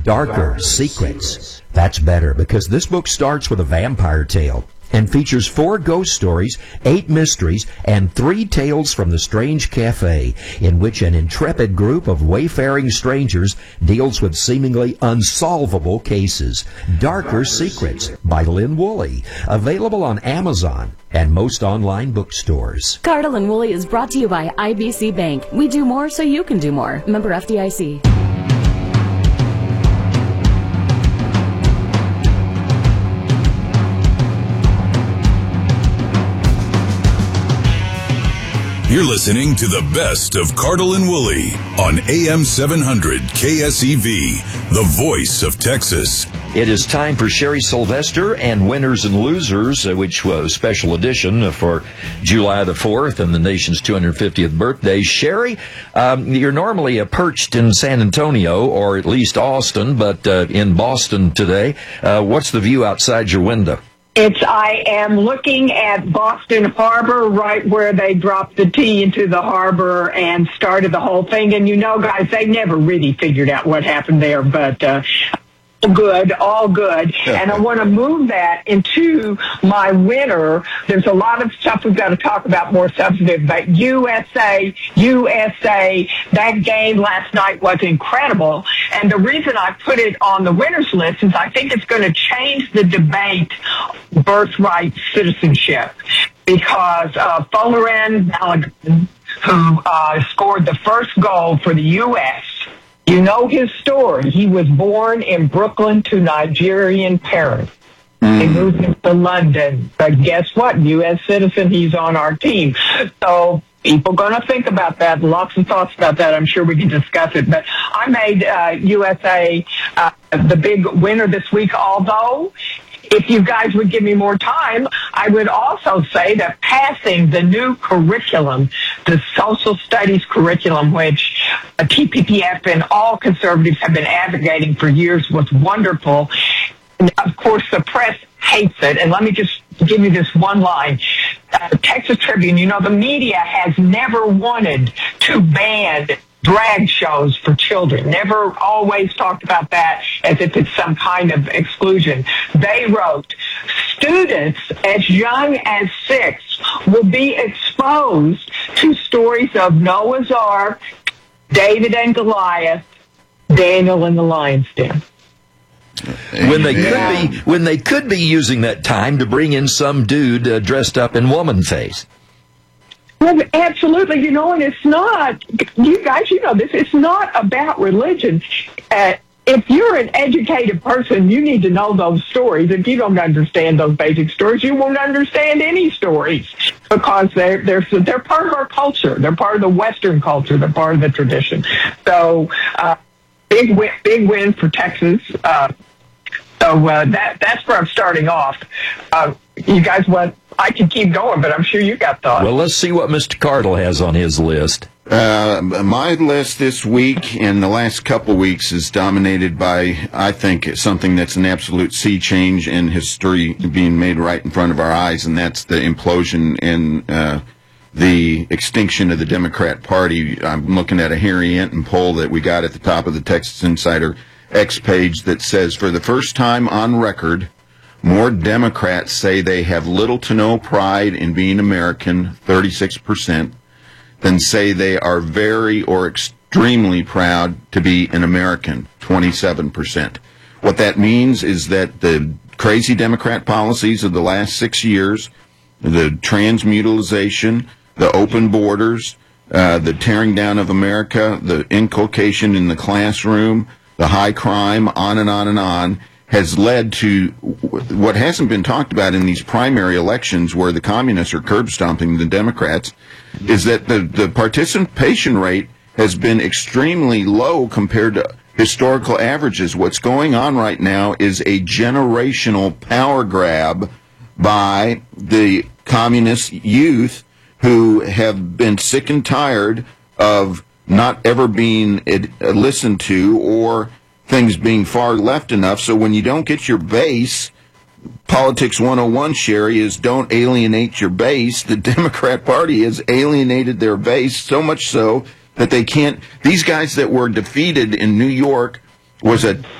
Darker Secrets. That's better because this book starts with a vampire tale and features 4 ghost stories, 8 mysteries, and 3 tales from the Strange Cafe, in which an intrepid group of wayfaring strangers deals with seemingly unsolvable cases. Darker Secrets by Lynn Woolley. Available on Amazon and most online bookstores. Cardle and Woolley is brought to you by IBC Bank. We do more so you can do more. Member FDIC. You're listening to the best of Cardle and Woolley on AM 700 KSEV, the voice of Texas. It is time for Sherry Sylvester and Winners and Losers, which was a special edition for July the 4th and the nation's 250th birthday. Sherry, you're normally perched in San Antonio, or at least Austin, but in Boston today. What's the view outside your window? I am looking at Boston Harbor, right where they dropped the T into the harbor and started the whole thing. And you know, guys, they never really figured out what happened there, but all good. And I want to move that into my winner. There's a lot of stuff we've got to talk about, more substantive, but USA, that game last night was incredible. And the reason I put it on the winners list is I think it's going to change the debate birthright citizenship, because Folarin Balogun, who scored the first goal for the U.S., you know his story. He was born in Brooklyn to Nigerian parents. They moved him to London. But guess what? U.S. citizen, he's on our team. So people going to think about that. Lots of thoughts about that. I'm sure we can discuss it. But I made USA the big winner this week, although if you guys would give me more time, I would also say that passing the new curriculum, the social studies curriculum, which TPPF and all conservatives have been advocating for years, was wonderful. And of course, the press hates it. And let me just give you this one line. Texas Tribune, you know, the media has never wanted to ban drag shows for children. Never always talked about that as if it's some kind of exclusion. They wrote, students as young as 6 will be exposed to stories of Noah's Ark, David and Goliath, Daniel and the lion's den. When they could be using that time to bring in some dude dressed up in woman face. Well, absolutely, you know, and it's not, you guys, you know this, it's not about religion. If you're an educated person, you need to know those stories. If you don't understand those basic stories, you won't understand any stories, because they're part of our culture. They're part of the Western culture. They're part of the tradition. So, big win for Texas. That's where I'm starting off. You guys want? I can keep going, but I'm sure you got thoughts. Well, let's see what Mr. Cardle has on his list. My list this week and the last couple weeks is dominated by, I think, something that's an absolute sea change in history being made right in front of our eyes, and that's the implosion and the extinction of the Democrat Party. I'm looking at a Harry Enton poll that we got at the top of the Texas Insider X page that says, for the first time on record, more Democrats say they have little to no pride in being American, 36%, than say they are very or extremely proud to be an American, 27%. What that means is that the crazy Democrat policies of the last 6 years, the transmutilization, the open borders, the tearing down of America, the inculcation in the classroom, the high crime, on and on and on, has led to what hasn't been talked about in these primary elections where the communists are curb stomping the Democrats, is that the participation rate has been extremely low compared to historical averages. What's going on right now is a generational power grab by the communist youth who have been sick and tired of not ever being listened to or things being far left enough. So when you don't get your base, Politics 101, Sherry, is don't alienate your base. The Democrat Party has alienated their base so much so that they can't. These guys that were defeated in New York was a